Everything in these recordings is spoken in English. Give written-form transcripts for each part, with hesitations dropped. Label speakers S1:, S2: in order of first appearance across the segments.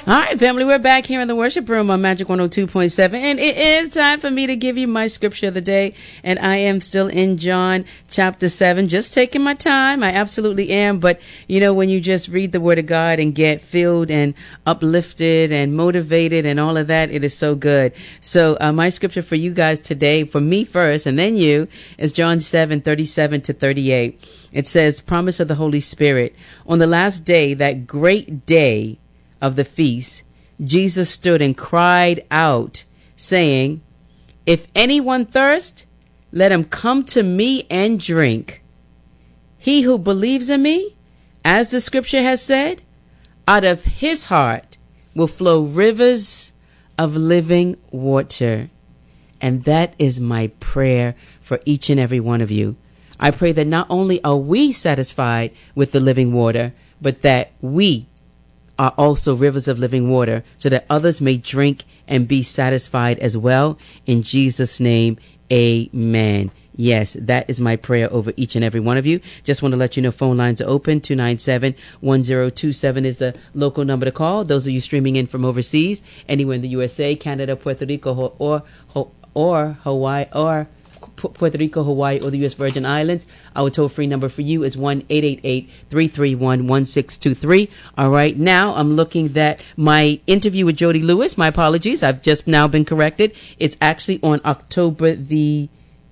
S1: All right, family, we're back here in the worship room on Magic 102.7, and it is time for me to give you my scripture of the day, and I am still in John chapter 7, just taking my time. I absolutely am, but you know, when you just read the Word of God and get filled and uplifted and motivated and all of that, it is so good. So my scripture for you guys today, for me first and then you, is John 7:37 to 38. It says, promise of the Holy Spirit. On the last day, that great day of the feast, Jesus stood and cried out, saying, if anyone thirst, let him come to me and drink. He who believes in me, as the scripture has said, out of his heart will flow rivers of living water. And that is my prayer for each and every one of you. I pray that not only are we satisfied with the living water, but that we are also rivers of living water, so that others may drink and be satisfied as well. In Jesus' name, amen. Yes, that is my prayer over each and every one of you. Just want to let you know phone lines are open. 297-1027 is the local number to call. Those of you streaming in from overseas, anywhere in the USA, Canada, Puerto Rico, or Hawaii, or Puerto Rico, Hawaii, or the U.S. Virgin Islands. Our toll-free number for you is 1-888-331-1623. All right, now I'm looking at my interview with Jody Lewis. My apologies, I've just now been corrected. It's actually on October the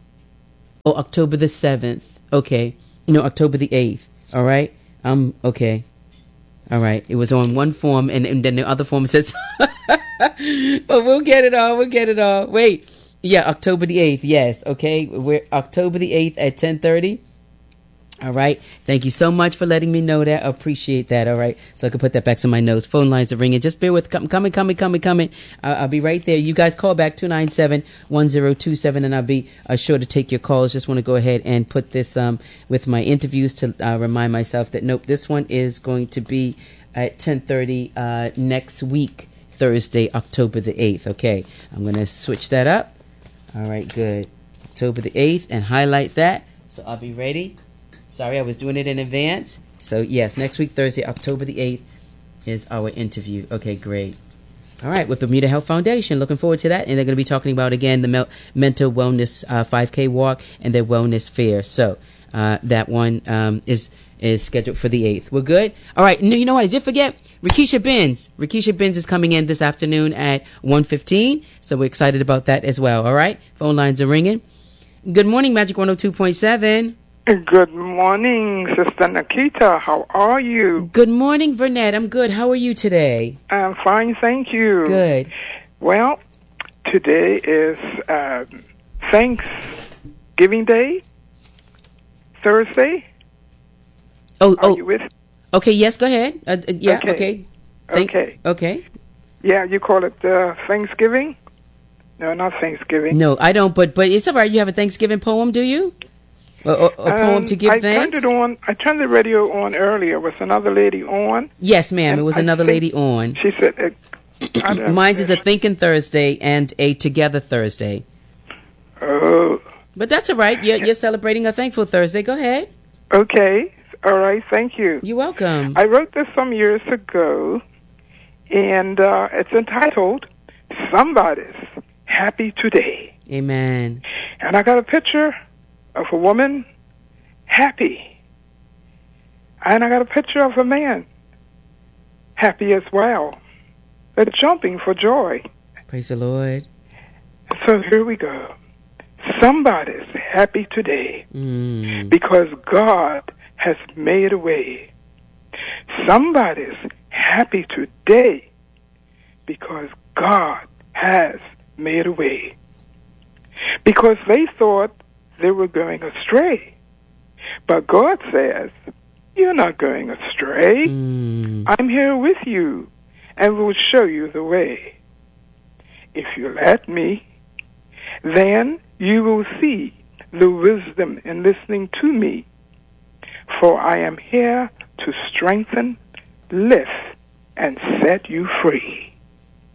S1: 7th. Okay, October the 8th. All right, okay. All right, it was on one form, and then the other form says, but we'll get it all. Wait. Yeah, October the 8th. Yes. Okay. We're October the 8th at 10:30. All right. Thank you so much for letting me know that. I appreciate that. All right. So I can put that back to my nose. Phone lines are ringing. Just bear with. Coming. I'll be right there. You guys call back 297-1027, and I'll be sure to take your calls. Just want to go ahead and put this with my interviews to remind myself that nope, this one is going to be at 10:30 next week, Thursday, October the 8th. Okay. I'm going to switch that up. All right, good. October the 8th, and highlight that, so I'll be ready. Sorry, I was doing it in advance. So, yes, next week, Thursday, October the 8th, is our interview. Okay, great. All right, with Bermuda Health Foundation. Looking forward to that. And they're going to be talking about, again, the mental wellness 5K walk and their wellness fair. So, that one is scheduled for the 8th. We're good? All right. No, you know what? I did forget. Rakisha Benz. Rakisha Benz is coming in this afternoon at 1:15. So we're excited about that as well. All right. Phone lines are ringing. Good morning, Magic 102.7.
S2: Good morning, Sister Nikita. How are you?
S1: Good morning, Vernette. I'm good. How are you today?
S2: I'm fine, thank you.
S1: Good.
S2: Well, today is Thanksgiving Day, Thursday. Are you with?
S1: Okay, yes, go ahead. Yeah, okay.
S2: Okay. Yeah, you call it Thanksgiving? No, not Thanksgiving.
S1: No, I don't, but it's all right. You have a Thanksgiving poem, do you? A poem to give thanks?
S2: I turned the radio on earlier. Was another lady on?
S1: Yes, ma'am. It was another lady on.
S2: She said...
S1: Mine's is a Thinking Thursday and a Together Thursday.
S2: Oh.
S1: But that's all right. You're celebrating a Thankful Thursday. Go ahead.
S2: Okay. All right, thank you.
S1: You're welcome.
S2: I wrote this some years ago, and it's entitled, Somebody's Happy Today.
S1: Amen.
S2: And I got a picture of a woman happy, and I got a picture of a man happy as well. They're jumping for joy.
S1: Praise the Lord.
S2: So here we go. Somebody's happy today because God has made a way. Somebody's happy today because God has made a way. Because they thought they were going astray. But God says, you're not going astray. I'm here with you and will show you the way. If you let me, then you will see the wisdom in listening to me. For I am here to strengthen, lift, and set you free.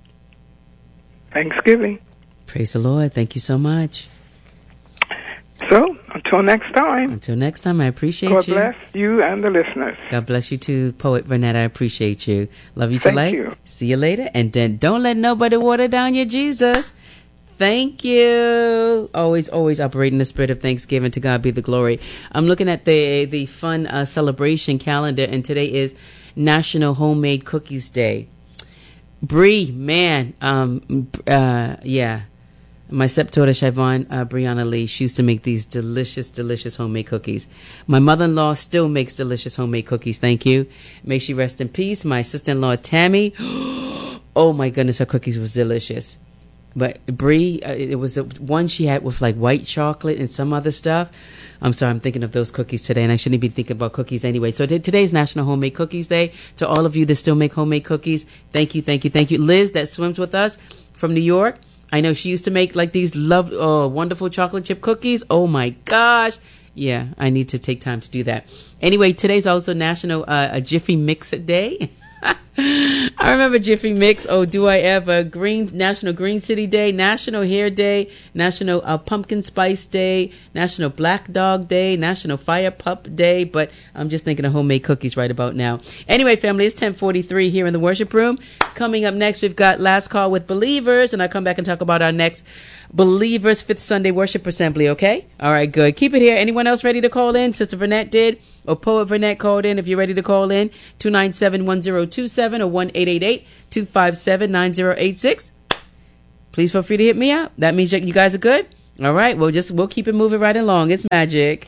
S2: Thanksgiving.
S1: Praise the Lord. Thank you so much.
S2: So, until next time.
S1: Until next time, I appreciate
S2: God
S1: you.
S2: God bless you and the listeners.
S1: God bless you too, Poet Vernette. I appreciate you. Love you to life.
S2: Thank you.
S1: See you later. And then don't let nobody water down your Jesus. Thank you. Always operating the spirit of thanksgiving. To God be the glory. I'm looking at the fun celebration calendar, and today is National Homemade Cookies Day. Bree, man, yeah. My stepdaughter, Siobhan Brianna Lee, she used to make these delicious, delicious homemade cookies. My mother-in-law still makes delicious homemade cookies. Thank you. May she rest in peace. My sister-in-law, Tammy. Oh, my goodness, her cookies was delicious. But Brie, it was the one she had with like white chocolate and some other stuff. I'm sorry, I'm thinking of those cookies today, and I shouldn't be thinking about cookies anyway. So today's National Homemade Cookies Day. To all of you that still make homemade cookies, thank you, thank you, thank you. Liz, that swims with us from New York. I know she used to make like these wonderful chocolate chip cookies. Oh my gosh. Yeah, I need to take time to do that. Anyway, today's also National Jiffy Mix Day. I remember Jiffy Mix. Oh, do I ever? National Green City Day, National Hair Day, National Pumpkin Spice Day, National Black Dog Day, National Fire Pup Day. But I'm just thinking of homemade cookies right about now. Anyway, family, it's 10:43 here in the worship room. Coming up next, we've got Last Call with Believers, and I'll come back and talk about our next Believers Fifth Sunday Worship Assembly, okay? All right, good. Keep it here. Anyone else ready to call in? Sister Vernette did. Or Poet Vernette called in. If you're ready to call in, 297-1027 or 1-888-257-9086. Please feel free to hit me up. That means you guys are good. All right, we'll keep it moving right along. It's magic.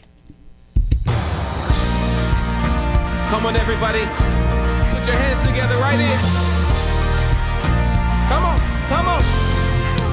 S3: Come on, everybody. Put your hands together right here.